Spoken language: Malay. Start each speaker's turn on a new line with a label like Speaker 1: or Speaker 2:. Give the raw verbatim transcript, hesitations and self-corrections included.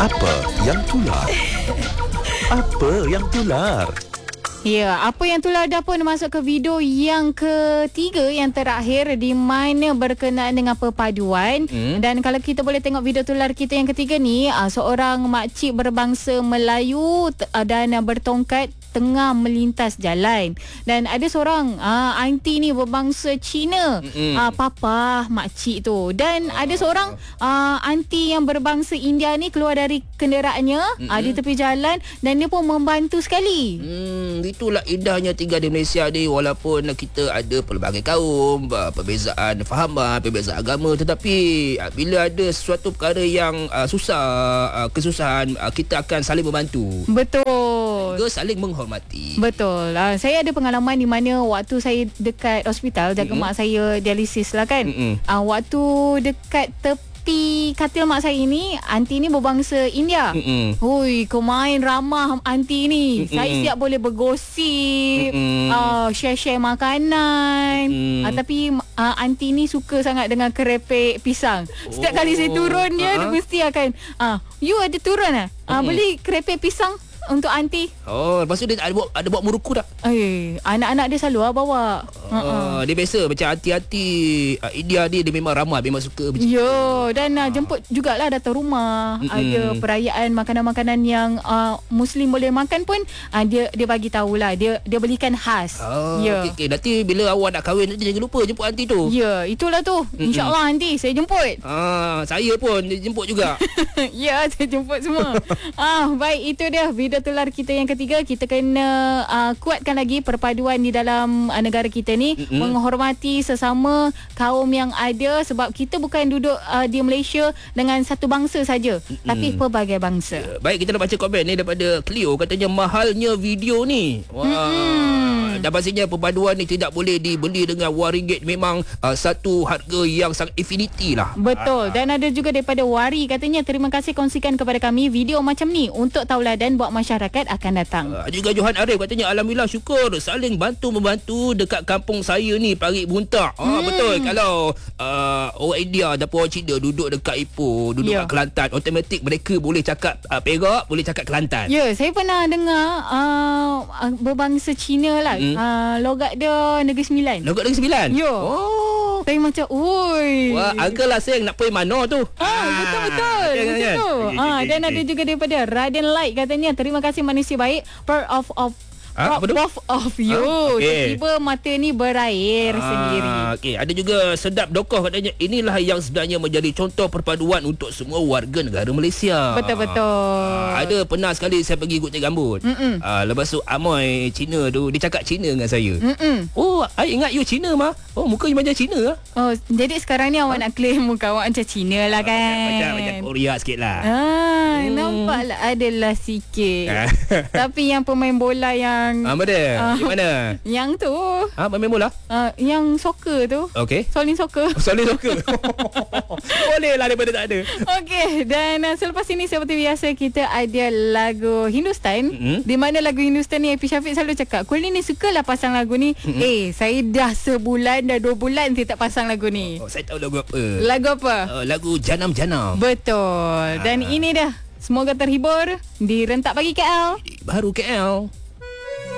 Speaker 1: Apa yang tular? Apa yang tular?
Speaker 2: Ya, apa yang tular dah pun masuk ke video yang ketiga, yang terakhir, di mana berkenaan dengan perpaduan. Hmm. Dan kalau kita boleh tengok video tular kita yang ketiga ni, seorang makcik berbangsa Melayu dan bertongkat tengah melintas jalan, dan ada seorang uh, aunty ni berbangsa Cina, uh, papa makcik tu, dan uh. ada seorang uh, aunty yang berbangsa India ni keluar dari kenderaannya uh, di tepi jalan, dan dia pun membantu sekali.
Speaker 3: Hmm, itulah indahnya tinggal di Malaysia ni, walaupun kita ada pelbagai kaum, perbezaan fahaman, perbezaan agama, tetapi bila ada sesuatu perkara yang uh, susah, uh, kesusahan, uh, kita akan saling membantu.
Speaker 2: Betul.
Speaker 3: Juga saling menghormati.
Speaker 2: Betul. Uh, saya ada pengalaman di mana waktu saya dekat hospital jaga mm-hmm. mak saya dialisis lah kan. Mm-hmm. Uh, waktu dekat tepi katil mak saya ni, aunty ni berbangsa India. Mm-hmm. Hui, kau main ramah aunty ni. Mm-hmm. Saya siap boleh bergosip, mm-hmm. uh, share-share makanan. Mm-hmm. Uh, tapi uh, aunty ni suka sangat dengan kerepek pisang. Setiap oh. kali saya turun dia, uh-huh. dia mesti akan, uh, you ada turun ah? Uh, mm-hmm. Beli kerepek pisang untuk aunty.
Speaker 3: Oh, lepas tu dia ada buat, ada buat muruku tak?
Speaker 2: Eh, anak-anak dia selalu lah bawa.
Speaker 3: Uh, uh. Dia biasa macam hati-hati uh, India dia, dia memang ramah, memang suka macam
Speaker 2: yo, tu. Dan uh, jemput jugalah datang rumah. Mm-mm. Ada perayaan makanan-makanan yang uh, Muslim boleh makan pun, uh, dia dia bagi tahulah, dia dia belikan khas.
Speaker 3: Oh,
Speaker 2: ya.
Speaker 3: Okay, okay. Nanti bila awak nak kahwin, nanti jangan lupa jemput aunty tu.
Speaker 2: Ya, itulah tu. InsyaAllah nanti saya jemput.
Speaker 3: Ah, saya pun jemput juga.
Speaker 2: Ya, saya jemput semua. Ah, baik, itu dia video tular kita yang ketiga. Kita kena uh, kuatkan lagi perpaduan di dalam uh, negara kita ni, mm-hmm. menghormati sesama kaum yang ada, sebab kita bukan duduk uh, di Malaysia dengan satu bangsa saja, mm-hmm. tapi pelbagai bangsa.
Speaker 3: Ya, baik, kita nak baca komen ni daripada Cleo, katanya mahalnya video ni. Wah. Mm-hmm. Dan pastinya perpaduan ni tidak boleh dibeli dengan wang ringgit. Memang uh, satu harga yang sangat infinity lah.
Speaker 2: Betul. Dan ada juga daripada Wari, katanya terima kasih kongsikan kepada kami video macam ni untuk tauladan buat masyarakat akan datang.
Speaker 3: Uh, juga Johan Arif katanya alhamdulillah, syukur saling bantu-membantu dekat kampung saya ni, Parit Buntak. Ah, hmm. Betul. Kalau uh, orang India ataupun orang Cina duduk dekat Ipoh, duduk yeah. kat Kelantan, automatik mereka boleh cakap uh, Perak, boleh cakap Kelantan.
Speaker 2: Ya, yeah, saya pernah dengar uh, berbangsa Cina lah. Hmm. Uh, logat dia Negeri Sembilan.
Speaker 3: Logat Negeri Sembilan?
Speaker 2: Ya. Yeah.
Speaker 3: Oh.
Speaker 2: Saya macam, oi.
Speaker 3: Wah, Uncle lah sayang nak pergi mana tu?
Speaker 2: Ah, betul-betul. Okay, macam okay, tu. Okay, ah, okay, dan okay. ada juga daripada Raden Light, katanya terima kasih manusia baik. Proud of of
Speaker 3: Ha,
Speaker 2: Proud of you. Ha? Okay. Tiba-tiba mata ni berair ha, sendiri.
Speaker 3: Okey, ada juga Sedap Dokoh, katanya inilah yang sebenarnya menjadi contoh perpaduan untuk semua warga negara Malaysia.
Speaker 2: Betul-betul.
Speaker 3: Ha, ada pernah sekali saya pergi gunting rambut. Ha, lepas tu Amoy Cina tu, dia cakap Cina dengan saya. Mm-mm. Oh, I ingat you Cina mah. Oh, muka you macam Cina lah.
Speaker 2: Oh, jadi sekarang ni awak ha? nak claim muka awak macam Cina lah kan.
Speaker 3: Macam macam Korea sikit lah.
Speaker 2: Ah, hmm. Nampaklah adalah sikit. Tapi yang pemain bola yang
Speaker 3: apa dia? Uh, di mana?
Speaker 2: Yang tu.
Speaker 3: Ah, main bola?
Speaker 2: Uh, yang soccer tu.
Speaker 3: Okey.
Speaker 2: Solin soccer.
Speaker 3: Oh, Solin soccer. Boleh lah daripada tak ada.
Speaker 2: Okey, dan uh, selepas ini seperti biasa kita ada lagu Hindustan. Mm-hmm. Di mana lagu Hindustan ni Happy Syafiq selalu cakap, "Kau ni sukalah pasang lagu ni." Mm-hmm. Eh, saya dah sebulan dah dua bulan tidak pasang lagu ni.
Speaker 3: Oh, saya tahu lagu apa.
Speaker 2: Lagu apa?
Speaker 3: Uh, lagu Janam Janam.
Speaker 2: Betul. Dan uh. ini dah. Semoga terhibur di Rentak Pagi K L.
Speaker 3: Baru K L.